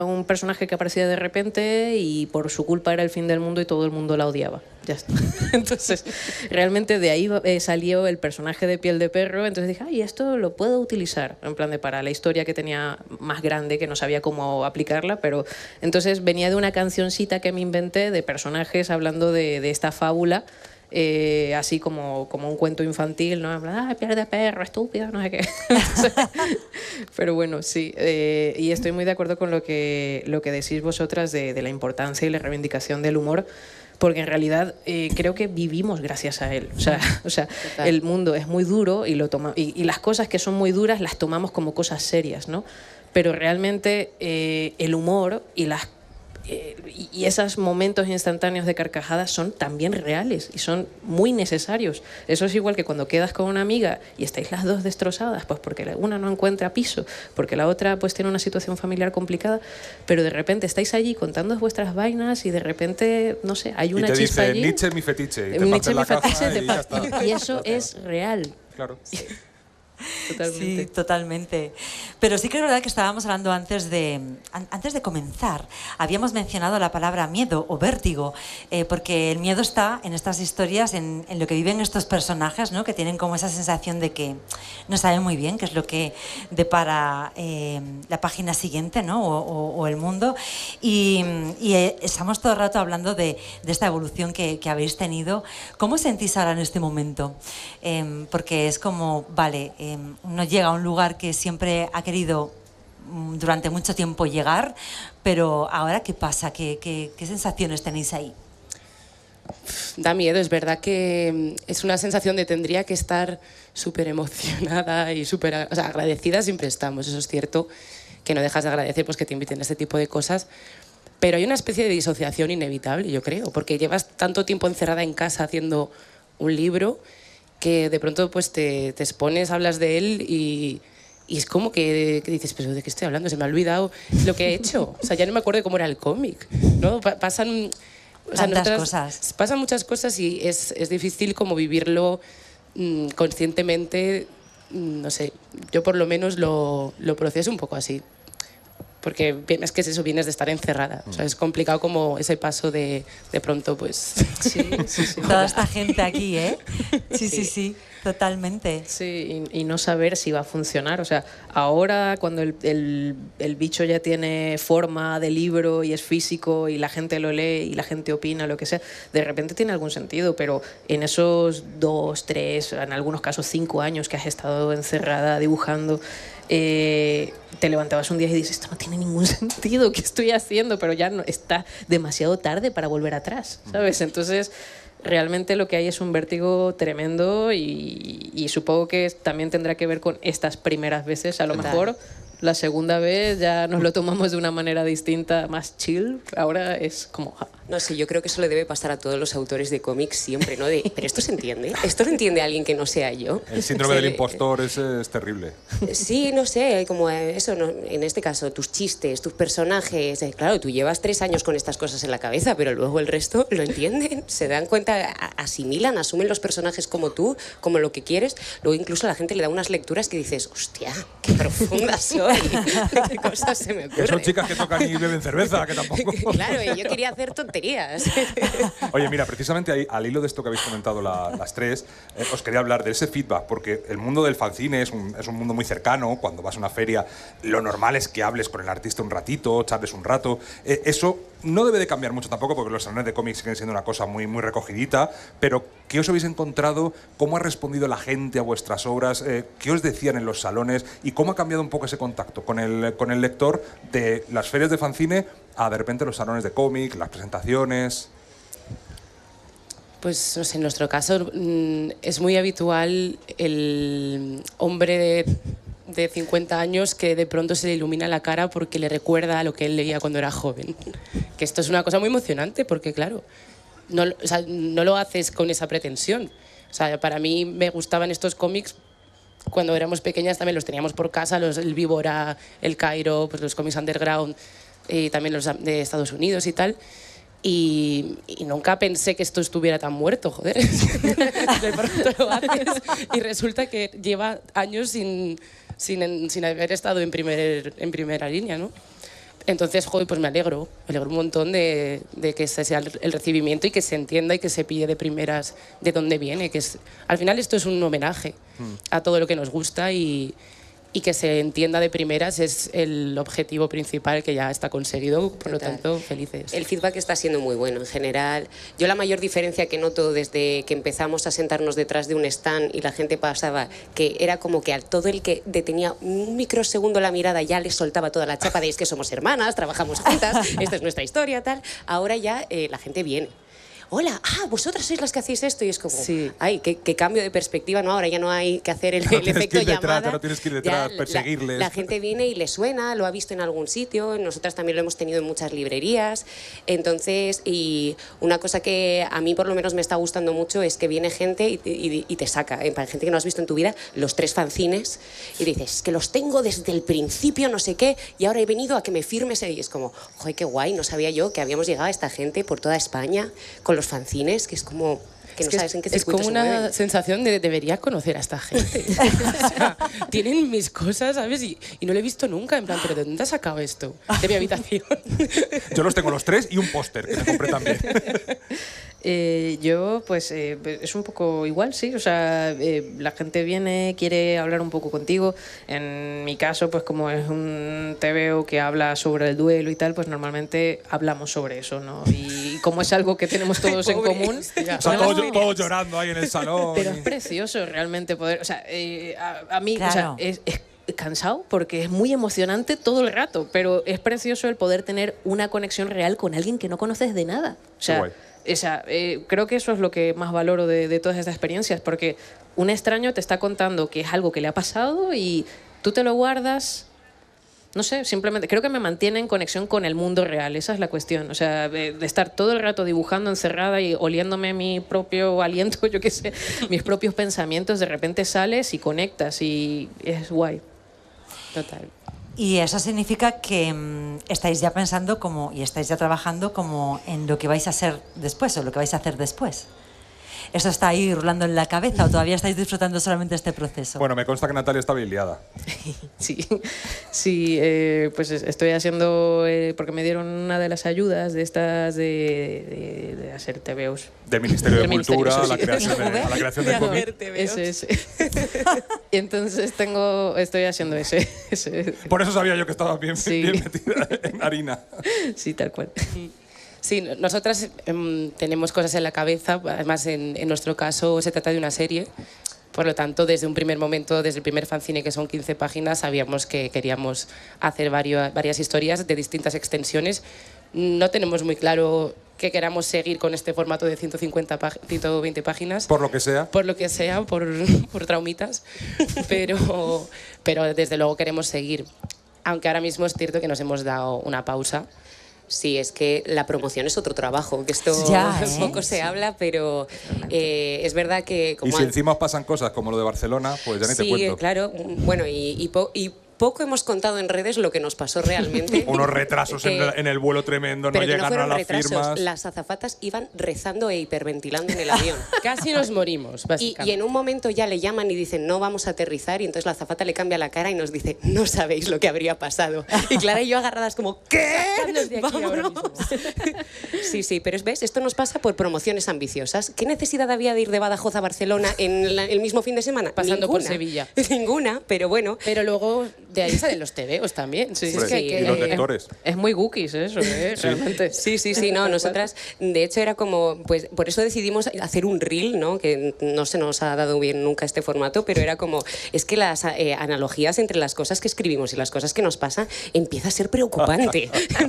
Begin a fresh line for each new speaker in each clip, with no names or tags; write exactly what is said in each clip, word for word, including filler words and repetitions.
un personaje que aparecía de repente y por su culpa era el fin del mundo y todo el mundo la odiaba. Ya está. Entonces, realmente de ahí eh, salió el personaje de Piel de Perro. Entonces dije, ay, esto lo puedo utilizar, en plan de para la historia que tenía más grande, que no sabía cómo aplicarla, pero entonces venía de una cancioncita que me inventé de personajes hablando de, de esta fábula. Eh, así como, como un cuento infantil, ¿no? Ah, Piel de Perro, estúpida, no sé qué. Entonces, pero bueno, sí. Eh, y estoy muy de acuerdo con lo que, lo que decís vosotras de, de la importancia y la reivindicación del humor, porque en realidad eh, creo que vivimos gracias a él. O sea, o sea el mundo es muy duro y, lo toma, y, y las cosas que son muy duras las tomamos como cosas serias, ¿no? Pero realmente eh, el humor y las Eh, y esos momentos instantáneos de carcajadas son también reales y son muy necesarios. Eso es igual que cuando quedas con una amiga y estáis las dos destrozadas, pues porque una no encuentra piso, porque la otra pues tiene una situación familiar complicada, pero de repente estáis allí contando vuestras vainas y de repente, no sé, hay una
y te
chispa
dice,
allí.
Nietzsche mi fetiche. Y, te
Nietzsche mi
fetiche,
te
y, ya está.
y eso es real.
Claro.
Sí. Totalmente.
Sí, totalmente. Pero sí que es verdad que estábamos hablando antes de, antes de comenzar. Habíamos mencionado la palabra miedo o vértigo, eh, porque el miedo está en estas historias, en, en lo que viven estos personajes, ¿no? Que tienen como esa sensación de que no saben muy bien qué es lo que depara eh, la página siguiente, ¿no? o, o, o el mundo. Y, y eh, estamos todo el rato hablando de, de esta evolución que, que habéis tenido. ¿Cómo sentís ahora en este momento? Eh, porque es como, vale, eh, uno llega a un lugar que siempre ha querido durante mucho tiempo llegar, pero ahora ¿qué pasa? ¿Qué, qué, qué sensaciones tenéis ahí?
Da miedo, es verdad que es una sensación de tendría que estar súper emocionada y súper, o sea, agradecida siempre estamos, eso es cierto, que no dejas de agradecer pues que te inviten a este tipo de cosas, pero hay una especie de disociación inevitable, yo creo, porque llevas tanto tiempo encerrada en casa haciendo un libro que de pronto pues te, te expones, hablas de él y, y es como que, que dices, pero ¿de qué estoy hablando? Se me ha olvidado lo que he hecho. O sea, ya no me acuerdo de cómo era el cómic, ¿no? Pa pasan... O sea,
tantas cosas.
Pasan muchas cosas y es, es difícil como vivirlo mmm, conscientemente, mmm, no sé, yo por lo menos lo, lo proceso un poco así. Porque es que es eso, vienes de estar encerrada. O sea, es complicado como ese paso de, de pronto, pues...
Sí, sí, sí.
Toda esta gente aquí, ¿eh? Sí, sí, sí, sí, totalmente.
Sí, y, y no saber si va a funcionar. O sea, ahora cuando el, el, el bicho ya tiene forma de libro y es físico y la gente lo lee y la gente opina, lo que sea, de repente tiene algún sentido, pero en esos dos, tres, en algunos casos cinco años que has estado encerrada dibujando, Eh, te levantabas un día y dices, esto no tiene ningún sentido, ¿qué estoy haciendo? Pero ya no, está demasiado tarde para volver atrás, ¿sabes? Entonces, realmente lo que hay es un vértigo tremendo y, y supongo que también tendrá que ver con estas primeras veces. A lo mejor la segunda vez ya nos lo tomamos de una manera distinta, más chill. Ahora es como...
No sé, yo creo que eso le debe pasar a todos los autores de cómics siempre, ¿no? De, pero esto se entiende, esto lo entiende alguien que no sea yo.
El síndrome del impostor ese es terrible.
Sí, no sé, como eso, no, en este caso, tus chistes, tus personajes, eh, claro, tú llevas tres años con estas cosas en la cabeza, pero luego el resto lo entienden, se dan cuenta, asimilan, asumen los personajes como tú, como lo que quieres. Luego incluso a la gente le da unas lecturas que dices, hostia, qué profunda soy, qué cosas se me ocurren.
Que son chicas que tocan y beben cerveza, que tampoco...
Claro, y yo quería hacer tonterías.
Oye, mira, precisamente ahí, al hilo de esto que habéis comentado la, las tres, eh, os quería hablar de ese feedback, porque el mundo del fanzine es un, es un mundo muy cercano. Cuando vas a una feria, lo normal es que hables con el artista un ratito, charles un rato. Eh, eso no debe de cambiar mucho tampoco, porque los salones de cómics siguen siendo una cosa muy, muy recogidita, pero ¿qué os habéis encontrado? ¿Cómo ha respondido la gente a vuestras obras? Eh, ¿Qué os decían en los salones? ¿Y cómo ha cambiado un poco ese contacto con el, con el lector de las ferias de fanzine a de repente los salones de cómic, las presentaciones?
Pues no sé, en nuestro caso mmm, es muy habitual el hombre de, de cincuenta años que de pronto se le ilumina la cara porque le recuerda a lo que él leía cuando era joven. Que esto es una cosa muy emocionante porque, claro, no, o sea, no lo haces con esa pretensión. O sea, para mí me gustaban estos cómics cuando éramos pequeñas, también los teníamos por casa, los, el Víbora, el Cairo, pues los cómics underground, y también los de Estados Unidos y tal. Y, y nunca pensé que esto estuviera tan muerto, joder. De pronto lo haces y resulta que lleva años sin, sin, sin haber estado en, primer, en primera línea, ¿no? Entonces, joder, pues me alegro, me alegro un montón de, de que ese sea el, el recibimiento y que se entienda y que se pille de primeras de dónde viene, que es, al final esto es un homenaje mm. a todo lo que nos gusta y, y que se entienda de primeras es el objetivo principal que ya está conseguido, por Total. Lo tanto, felices.
El feedback está siendo muy bueno en general. Yo la mayor diferencia que noto desde que empezamos a sentarnos detrás de un stand y la gente pasaba, que era como que a todo el que detenía un microsegundo la mirada ya le soltaba toda la chapa de es que somos hermanas, trabajamos juntas, esta es nuestra historia, tal. Ahora ya eh, la gente viene. Hola, ah, vosotras sois las que hacéis esto. Y es como, sí. ay, qué, qué cambio de perspectiva, ¿no? Ahora ya no hay que hacer el,
no
el efecto
detrás,
llamada.
No tienes que ir detrás,
ya,
perseguirles.
La, la gente viene y le suena, lo ha visto en algún sitio. Nosotras también lo hemos tenido en muchas librerías. Entonces, y una cosa que a mí por lo menos me está gustando mucho es que viene gente y, y, y te saca, eh, para gente que no has visto en tu vida, los tres fanzines y dices, es que los tengo desde el principio, no sé qué, y ahora he venido a que me firmes. Y es como, joder, qué guay, no sabía yo que habíamos llegado a esta gente por toda España con los fanzines, que es como que no
es que
sabes en qué
es como una
mueven.
sensación de debería conocer a esta gente. O sea, tienen mis cosas, ¿sabes? Y, y no lo he visto nunca, en plan, ¿pero de dónde has sacado esto? De mi habitación.
Yo los tengo los tres y un póster que me compré también.
Eh, yo, pues, eh, es un poco igual, sí. O sea, eh, la gente viene, quiere hablar un poco contigo. En mi caso, pues, como es un T V O que habla sobre el duelo y tal, pues normalmente hablamos sobre eso, ¿no? Y como es algo que tenemos todos en común.
O sea, todos, todos llorando ahí en el salón.
Pero es precioso realmente poder. O sea, eh, a, a mí,
claro.
o sea, es, es cansado porque es muy emocionante todo el rato, pero es precioso el poder tener una conexión real con alguien que no conoces de nada. O sea, esa, eh, creo que eso es lo que más valoro de, de todas estas experiencias, porque un extraño te está contando que es algo que le ha pasado y tú te lo guardas. No sé, simplemente creo que me mantiene en conexión con el mundo real, esa es la cuestión. O sea, de, de estar todo el rato dibujando encerrada y oliéndome mi propio aliento, yo qué sé, mis propios pensamientos, de repente sales y conectas y es guay. Total.
Y eso significa que mmm, estáis ya pensando como, y estáis ya trabajando como en lo que vais a hacer después o lo que vais a hacer después. ¿Eso está ahí rulando en la cabeza o todavía estáis disfrutando solamente este proceso?
Bueno, me consta que Natalia está bien liada.
Sí, sí eh, pues estoy haciendo, eh, porque me dieron una de las ayudas de estas de, de, de hacer T V Os.
Del Ministerio de
Del
Cultura
Ministerio,
a la
sí.
creación de, a la creación del cómic.
Ese, ese. Y entonces tengo, estoy haciendo ese, ese.
Por eso sabía yo que estabas bien,
Sí.
bien metida en harina.
Sí, tal cual.
Sí, nosotras eh, tenemos cosas en la cabeza, además en, en nuestro caso se trata de una serie, por lo tanto desde un primer momento, desde el primer fanzine que son quince páginas, sabíamos que queríamos hacer varios, varias historias de distintas extensiones. No tenemos muy claro que queramos seguir con este formato de ciento cincuenta, ciento veinte páginas.
Por lo que sea.
Por lo que sea, por, por traumitas, pero, pero desde luego queremos seguir. Aunque ahora mismo es cierto que nos hemos dado una pausa.
Sí, es que la promoción es otro trabajo, que esto
ya, ¿eh?
poco se sí. habla, pero eh, es verdad que... Como
y si encima os pasan cosas como lo de Barcelona, pues ya ni
sí,
te cuento.
Sí, claro. Bueno, y, y, po y poco hemos contado en redes lo que nos pasó realmente.
Unos retrasos que, en, el, en el vuelo tremendo,
pero
no llegan
no
a las
retrasos,
firmas.
Las azafatas iban rezando e hiperventilando en el avión.
Casi nos morimos, básicamente.
Y, y en un momento ya le llaman y dicen, no vamos a aterrizar, y entonces la azafata le cambia la cara y nos dice, no sabéis lo que habría pasado. Y Clara y yo agarradas como, ¿qué? ¡Vámonos! Sí, sí, pero ves, esto nos pasa por promociones ambiciosas. ¿Qué necesidad había de ir de Badajoz a Barcelona en la, el mismo fin de semana?
Pasando
Ninguna.
por Sevilla.
Ninguna, pero bueno.
Pero luego de ahí salen los T V Os también.
Sí,
Hombre,
es que,
y
que,
los
eh,
lectores.
Es, es muy gookies eso, ¿eh?
Sí.
Realmente.
Sí, sí, sí, no, nosotras, de hecho era como, pues por eso decidimos hacer un reel, ¿no? Que no se nos ha dado bien nunca este formato, pero era como, es que las eh, analogías entre las cosas que escribimos y las cosas que nos pasan empieza a ser preocupante.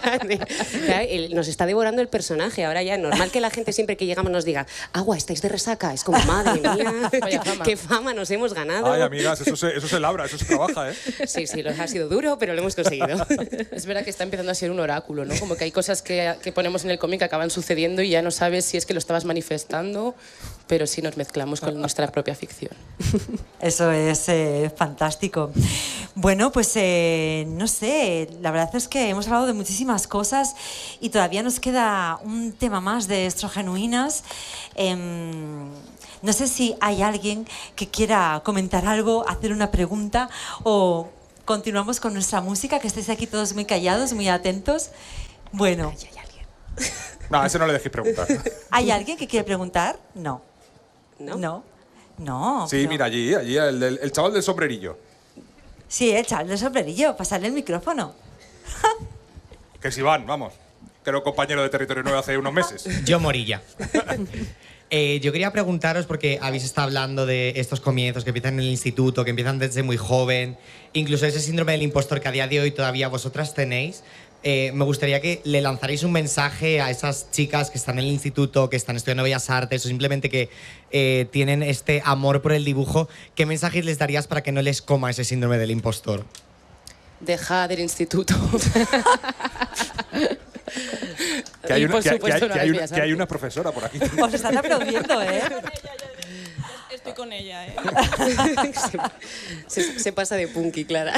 Nos está devorando el personaje, ahora ya, normal que la gente siempre que llegamos nos diga, agua, estáis de resaca, es como, madre mía, qué fama. qué fama nos hemos ganado.
Ay, amigas, eso se, eso se labra, eso se trabaja, ¿eh?
Sí, sí, ha sido duro, pero lo hemos conseguido.
Es verdad que está empezando a ser un oráculo, ¿no? Como que hay cosas que, que ponemos en el cómic que acaban sucediendo y ya no sabes si es que lo estabas manifestando, pero sí nos mezclamos con nuestra propia ficción.
Eso es eh, fantástico. Bueno, pues eh, no sé, la verdad es que hemos hablado de muchísimas cosas y todavía nos queda un tema más de Estrogenuinas. Eh, no sé si hay alguien que quiera comentar algo, hacer una pregunta o continuamos con nuestra música, que estéis aquí todos muy callados, muy atentos. Bueno.
Ay, hay alguien.
No, a ese no le dejéis preguntar.
¿Hay alguien que quiere preguntar? No.
¿No?
No. No.
Sí,
pero-
mira, allí, allí, el, del- el chaval del sombrerillo.
Sí, el chaval del sombrerillo, pasarle el micrófono.
Que si van, vamos. Que era un compañero de Territorio nueve hace unos meses.
Yo Morilla. Eh, yo quería preguntaros, porque habéis estado hablando de estos comienzos que empiezan en el instituto, que empiezan desde muy joven, incluso ese síndrome del impostor que a día de hoy todavía vosotras tenéis. Eh, me gustaría que le lanzarais un mensaje a esas chicas que están en el instituto, que están estudiando Bellas Artes o simplemente que eh, tienen este amor por el dibujo. ¿Qué mensajes les darías para que no les coma ese síndrome del impostor?
Deja del instituto.
Que hay,
Y
una,
por
que, hay-
supuesto
que hay-
no
que hay
las
una,
Bellas
que hay
Artes.
una profesora por aquí.
Os están aplaudiendo, ¿eh?
Estoy con ella, ¿eh?
se, se- se pasa de punky, Clara.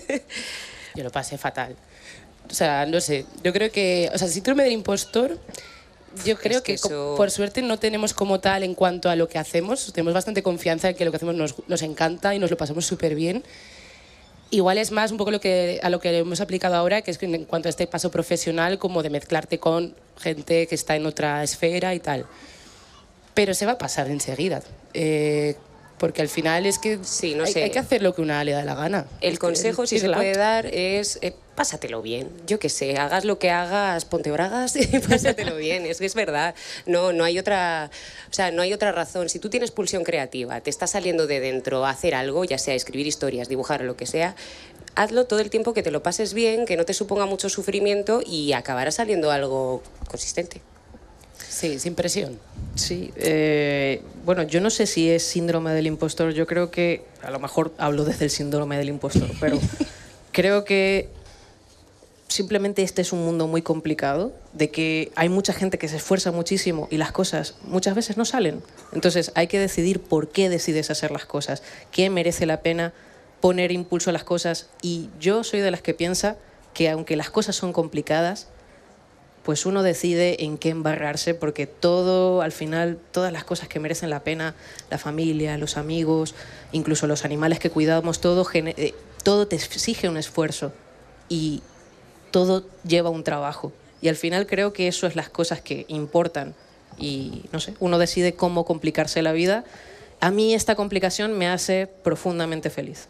Yo lo pasé fatal. O sea, no sé, yo creo que, o sea, el síndrome del impostor, yo creo
Es que
que, co-
eso-
por suerte no tenemos como tal en cuanto a lo que hacemos, tenemos bastante confianza en que lo que hacemos nos, nos encanta y nos lo pasamos súper bien. Igual es más un poco lo que, a lo que hemos aplicado ahora, que es que en cuanto a este paso profesional, como de mezclarte con gente que está en otra esfera y tal. Pero se va a pasar enseguida. Eh, porque al final es que
Sí, no
hay,
sé.
hay que hacer lo que una le da la gana.
El
Es que
consejo, si se
chill out.
puede dar, es eh, pásatelo bien. Yo qué sé, hagas lo que hagas, ponte bragas y pásatelo bien. Es que es verdad. No, no hay otra, o sea, no hay otra razón. Si tú tienes pulsión creativa, te está saliendo de dentro a hacer algo, ya sea escribir historias, dibujar o lo que sea, hazlo todo el tiempo que te lo pases bien, que no te suponga mucho sufrimiento y acabará saliendo algo consistente.
Sí, sin presión.
Sí, eh, bueno, yo no sé si es síndrome del impostor, yo creo que, a lo mejor hablo desde el síndrome del impostor, pero creo que simplemente este es un mundo muy complicado, de que hay mucha gente que se esfuerza muchísimo y las cosas muchas veces no salen. Entonces hay que decidir por qué decides hacer las cosas, qué merece la pena poner impulso a las cosas. Y yo soy de las que piensa que aunque las cosas son complicadas, pues uno decide en qué embarrarse, porque todo, al final, todas las cosas que merecen la pena, la familia, los amigos, incluso los animales que cuidamos, todo, gene- eh, todo te exige un esfuerzo y todo lleva un trabajo. Y al final creo que eso es las cosas que importan. Y no sé, uno decide cómo complicarse la vida. A mí esta complicación me hace profundamente feliz.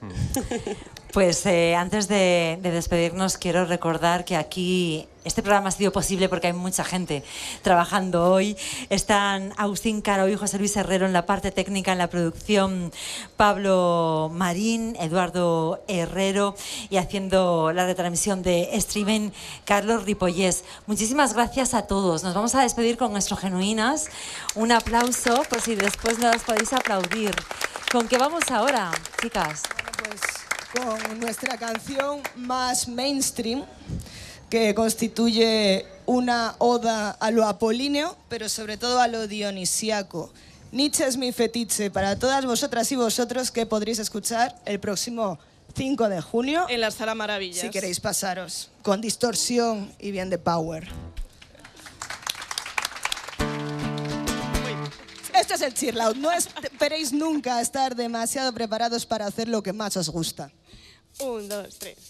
Pues eh, antes de, de despedirnos, quiero recordar que aquí este programa ha sido posible porque hay mucha gente trabajando hoy. Están Agustín Caro y José Luis Herrero en la parte técnica, en la producción, Pablo Marín, Eduardo Herrero, y haciendo la retransmisión de streaming, Carlos Ripollés. Muchísimas gracias a todos. Nos vamos a despedir con nuestro Genuinas. Un aplauso por si después no las podéis aplaudir. ¿Con qué vamos ahora, chicas?
Pues con nuestra canción más mainstream, que constituye una oda a lo apolíneo, pero sobre todo a lo dionisíaco. Nietzsche es mi fetiche, para todas vosotras y vosotros, que podréis escuchar el próximo cinco de junio.
En la Sala Maravillas.
Si queréis pasaros, con distorsión y bien de power. Este es el Chill Out. No esperéis nunca estar demasiado preparados para hacer lo que más os gusta.
Un, dos, tres.